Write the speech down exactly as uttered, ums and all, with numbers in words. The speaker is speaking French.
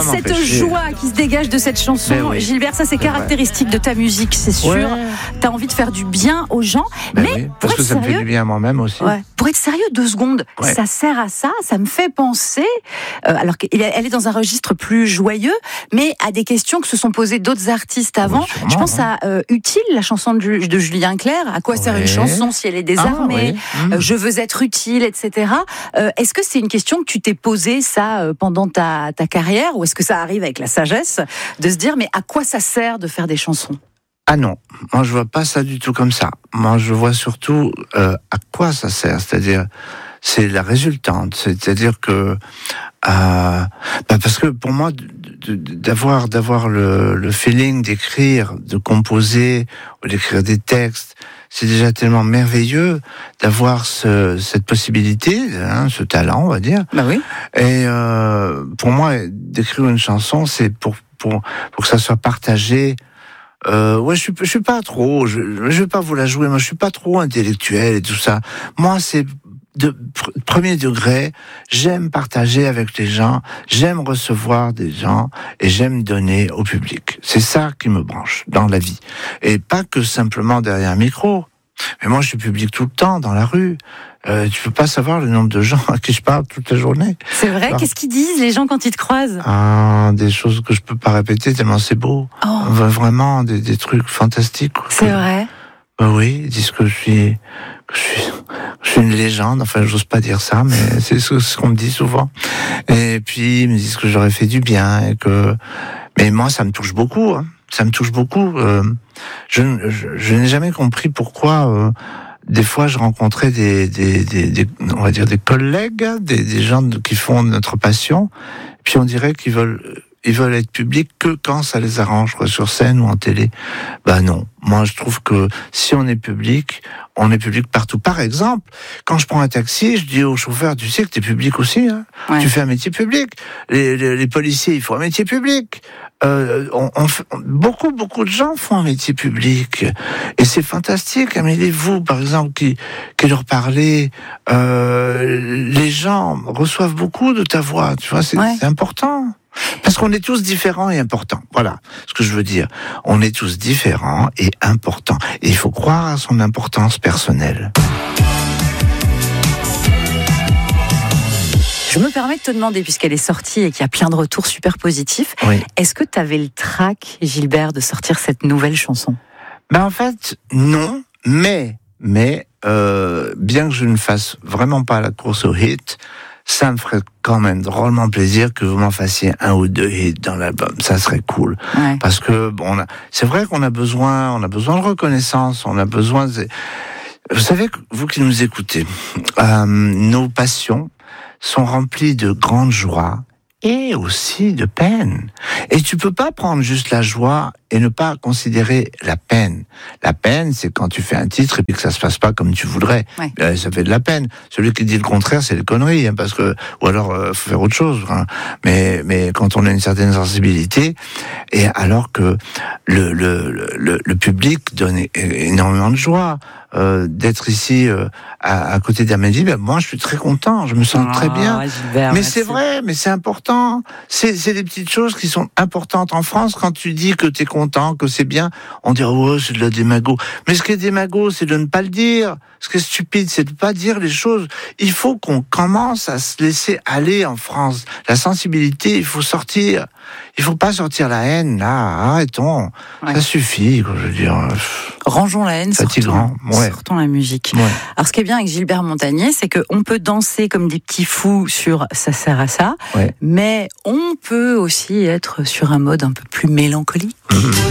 cette m'empêcher. joie qui se dégage de cette chanson, Ben oui. Gilbert, ça c'est, C'est caractéristique vrai. de ta musique, c'est sûr. Ouais. T'as envie de faire du bien aux gens, Ben mais oui, pour parce être que ça me fait sérieux, du bien à moi-même aussi. ouais, pour être sérieux, deux secondes, Ouais. ça sert à ça, ça me fait penser, euh, alors qu'elle est- elle est dans un registre plus joyeux, mais à des questions que se sont posées d'autres artistes avant. Oui, sûrement, Je pense hein. à euh, Utile, la chanson de, Ju- de Julien Clerc. À quoi sert Ouais. une chanson si elle est désarmée? Ah, oui. Mmh. Euh, Je veux être utile, et cetera. Euh, est-ce que c'est une question que tu t'es posée, ça, euh, pendant ta, ta carrière, ou est-ce que ça arrive avec la sagesse de se dire, mais à quoi ça sert de faire des chansons? Ah non, moi je vois pas ça du tout comme ça. Moi je vois surtout euh, à quoi ça sert, c'est-à-dire c'est la résultante, c'est-à-dire que euh, bah parce que pour moi de- de- d'avoir d'avoir le, le feeling d'écrire, de composer ou d'écrire des textes, c'est déjà tellement merveilleux d'avoir ce, cette possibilité, hein, ce talent on va dire. Bah oui. Et euh, pour moi d'écrire une chanson c'est pour pour pour que ça soit partagé. Euh, ouais, je suis, je suis pas trop, je, je vais pas vous la jouer, moi je suis pas trop intellectuel et tout ça. Moi c'est de pr- premier degré, j'aime partager avec les gens, j'aime recevoir des gens et j'aime donner au public. C'est ça qui me branche dans la vie. Et pas que simplement derrière un micro. Mais moi je suis public tout le temps, dans la rue. Euh, tu peux pas savoir le nombre de gens à qui je parle toute la journée. C'est vrai. Alors- Qu'est-ce qu'ils disent les gens quand ils te croisent? Ah, des choses que je peux pas répéter tellement c'est beau. Oh, Vraiment des, des trucs fantastiques. quoi. c'est vrai. Bah oui, ils disent que je suis, que je suis, je suis une légende. Enfin, j'ose pas dire ça, mais c'est ce, ce qu'on me dit souvent. Et puis ils me disent que j'aurais fait du bien et que, mais moi ça me touche beaucoup. Hein. Ça me touche beaucoup. Euh, je, je, je n'ai jamais compris pourquoi. Euh, des fois, je rencontrais des, des, des, des, on va dire des collègues, des, des gens qui font notre passion. Puis on dirait qu'ils veulent, ils veulent être publics que quand ça les arrange, quoi, sur scène ou en télé. Ben non. Moi, je trouve que si on est public, on est public partout. Par exemple, quand je prends un taxi, je dis au chauffeur, tu sais que t'es public aussi, hein. Ouais. Tu fais un métier public. Les, les, les policiers, il faut un métier public. Euh, on, on fait- beaucoup, beaucoup de gens font un métier public. Et c'est fantastique. Amélie, vous, par exemple, qui, qui leur parlez, euh, les gens reçoivent beaucoup de ta voix. Tu vois, c'est, Ouais. c'est important. Parce qu'on est tous différents et importants. Voilà ce que je veux dire. On est tous différents et importants. Et il faut croire à son importance personnelle. Je me permets de te demander, puisqu'elle est sortie et qu'il y a plein de retours super positifs, Oui. est-ce que tu avais le trac, Gilbert, de sortir cette nouvelle chanson? Ben en fait, non. Mais, mais, euh, bien que je ne fasse vraiment pas la course au hit, ça me ferait quand même drôlement plaisir que vous m'en fassiez un ou deux hits dans l'album. Ça serait cool. Ouais. Parce que bon, on a, c'est vrai qu'on a besoin, on a besoin de reconnaissance, on a besoin de... Vous savez, vous qui nous écoutez, euh, nos passions sont remplies de grande joie et aussi de peine. Et tu peux pas prendre juste la joie et ne pas considérer la peine. La peine, c'est quand tu fais un titre et puis que ça se passe pas comme tu voudrais. Ouais. Euh, ça fait de la peine. Celui qui dit le contraire, c'est des conneries, hein, parce que ou alors euh, faut faire autre chose. Hein. Mais mais quand on a une certaine sensibilité, et alors que le le le, le public donne é- énormément de joie. Euh, d'être ici euh, à, à côté d'Amélie, ben moi je suis très content, je me sens très bien. Ah, Gilbert, Mais merci. c'est vrai, mais c'est important. C'est, c'est des petites choses qui sont importantes en France. Quand tu dis que t'es content, que c'est bien, on dit oh c'est de la démago. Mais ce qui est démago, c'est de ne pas le dire. Ce qui est stupide, c'est de ne pas dire les choses. Il faut qu'on commence à se laisser aller en France. La sensibilité, il faut sortir. Il faut pas sortir la haine là. Arrêtons. Ouais. Ça suffit. Quoi, je veux dire. Rangeons la haine, Fatigant, sortons, ouais. sortons la musique. Ouais. Alors, ce qui est bien avec Gilbert Montagné, c'est qu'on peut danser comme des petits fous sur Ça sert à ça, Ouais. mais on peut aussi être sur un mode un peu plus mélancolique. Mmh.